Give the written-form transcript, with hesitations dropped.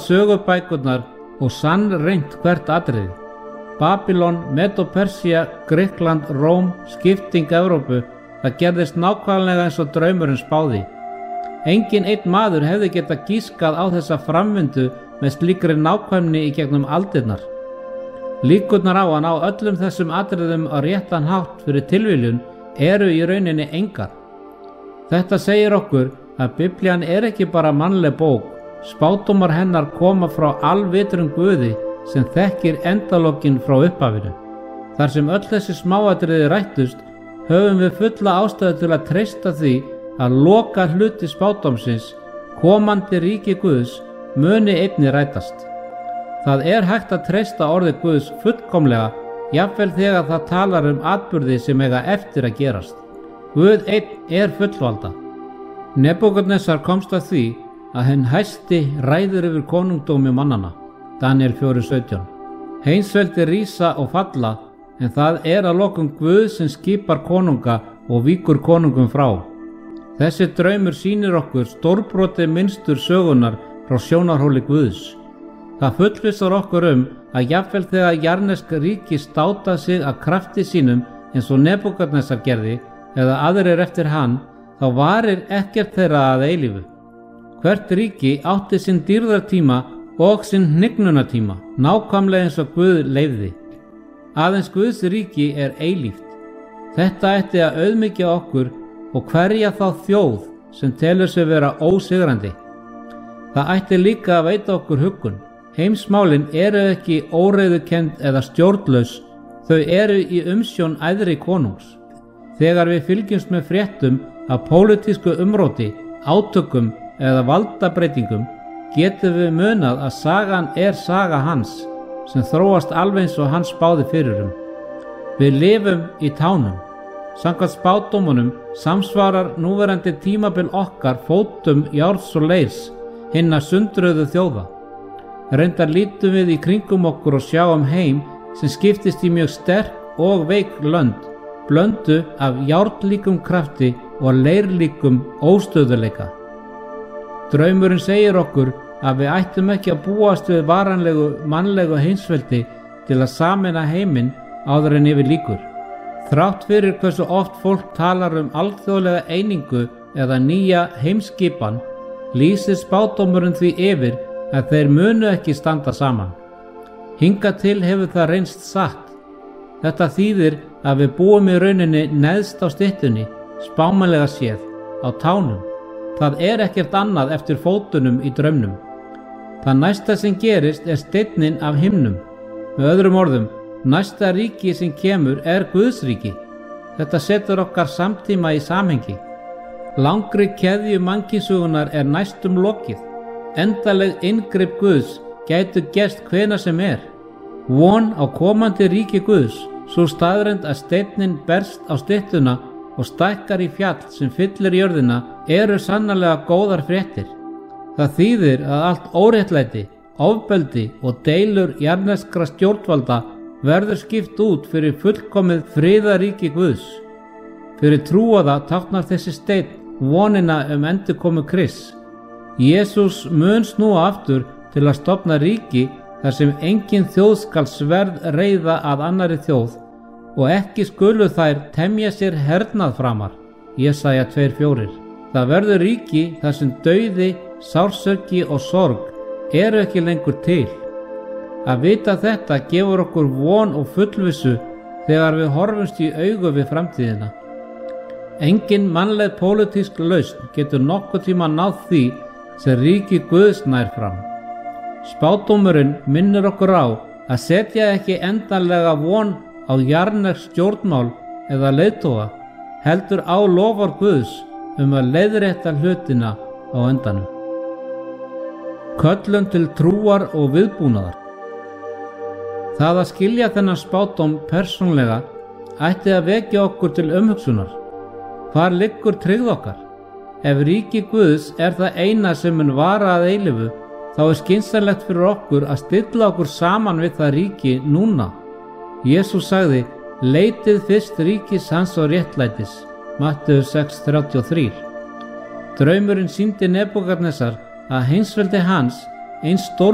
sögubækurnar og sannreynt hvert atriði. Babylon, Medo-Persía, Grikkland, Róm, skipting Evrópu, það gerðist nákvæmlega eins og draumurinn spáði. Engin einn maður hefði getað gískað á þessa framvindu með slíkri nákvæmni í gegnum aldirnar. Líkurnar á að ná öllum þessum atriðum á réttan hátt fyrir tilviljun eru í rauninni engar. Þetta segir okkur að Biblían er ekki bara mannleg bók, spádómar hennar koma frá alvitrum Guði sem þekkir endalokin frá upphafinu. Þar sem öll þessi smáatriði rættust, höfum við fulla ástæðu til að treysta því að loka hluti spádómsins, komandi ríki Guðs, muni einni rætast. Það er hægt að treysta orði Guðs fullkomlega, jafnvel þegar það talar atburði sem eiga eftir að gerast. Guð einn er fullvalda. Nebúkadnessar komst að því að hinn hæsti ræður yfir konungdómi mannana. Daniel 4:17. Heimsveldi rísa og falla, en það er að lokum Guð sem skipar konunga og víkur konungum frá. Þessi draumur sýnir okkur stórbrotið mynstur sögunar frá sjónarhóli Guðs. Það fullvissar okkur að jafnvel þegar jarnesk ríki státa sig að krafti sínum eins og Nebúkadnessar gerði eða aðrir eftir hann, þá varir ekkert þeirra að eilífu. Hvert ríki átti sinn dýrðartíma og sinn hnignunatíma, nákvæmlega eins og Guð leyfði. Aðeins Guðs ríki er eilíft. Þetta ætti að auðmýkja okkur og hverja þá þjóð sem telur sig vera ósigrandi. Það ætti líka að veita okkur huggun. Heimsmálin eru ekki óreiðukennd eða stjórnlaus, þau eru í umsjón æðri konungs. Þegar við fylgjumst með fréttum af pólitísku umróti, átökum eða valdabreitingum, getum við munað að sagan er saga hans, sem þróast alveg eins og hann spáði fyrir. Við lifum í tánum. Samkvæmt spádómunum samsvarar núverandi tímabil okkar fótum járns og leirs, hinna sundruðu þjóða. Reyndar lítum við í kringum okkur og sjáum heim sem skiptist í mjög sterk og veik lönd, blöndu af járnlíkum krafti og leirlíkum óstöðuleika. Draumurinn segir okkur að við ættum ekki að búast við varanlegu mannlegu heimsveldi til að sameina heiminn áður en yfir líkur. Þrátt fyrir hversu oft fólk talar alþjóðlega einingu eða nýja heimskipan, lýsir spádómurinn því yfir að þeir munu ekki standa saman. Hingað til hefur það reynst satt. Þetta þýðir að við búum í rauninni neðst á styttunni, spámannlega séð, á tánum. Það er ekkert annað eftir fótunum í draumnum. Það næsta sem gerist er steinninn af himnum. Með öðrum orðum, næsta ríki sem kemur er Guðsríki. Þetta setur okkar samtíma í samhengi. Langri keðju mannkynssögunnar er næstum lokið. Endaleg inngrip Guðs gætu gerst hvenær sem er. Von á komandi ríki Guðs, svo staðreynd að steinninn berst á styttuna og stækkar í fjall sem fyllir jörðina, eru sannarlega góðar fréttir. Það þýðir að allt óréttlæti, ofbeldi og deilur jarneskra stjórnvalda verður skipt út fyrir fullkomið friðaríki Guðs. Fyrir trúaða táknar þessi steinn vonina endurkomu Krists. Jesús mun snúa aftur til að stofna ríki þar sem engin þjóð skal sverð reiða að annarri þjóð og ekki skulu þær temja sér hernað framar. Jesaja 2:4. Það verður ríki þar sem dauði, sársauki og sorg eru ekki lengur til. Að vita þetta gefur okkur von og fullvissu þegar við horfumst í augu við framtíðina. Engin mannleg pólitísk lausn getur nokkuð tíma náð því sem ríki Guðs nær fram. Spádómurinn minnir okkur á að setja ekki endanlega von á jarnesk stjórnmál eða leiðtoga, heldur á lofar Guðs að leiðrétta hlutina á endanum. Köllun til trúar og viðbúnaðar. Það að skilja þennan spádóm persónlega ætti að vekja okkur til umhugsunar. Hvar liggur tryggð okkar? Ef ríki Guðs er það eina sem mun vara að eilífu, þá er skynsamlegt fyrir okkur að stilla okkur saman við það ríki núna. Jesús sagði, leitið fyrst ríkis hans og réttlætis. Matteus 6:33. Draumurinn sýndi Nebúkadnessar að heimsveldi hans, eins stór